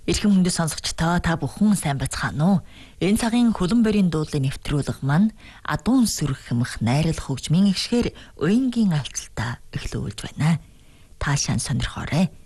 Эрхэм хүндэт сонсогчдоо та бүхэн сайн байцгаана уу? Энэ цагийн хөлөн борийн дуудлын нэвтрүүлэг маань адуун сүрэх хэмэх найруулах хөгжмийн гişгээр уянгийн альцалтаа эхлүүлж байна. Таашаан сонирхоорой.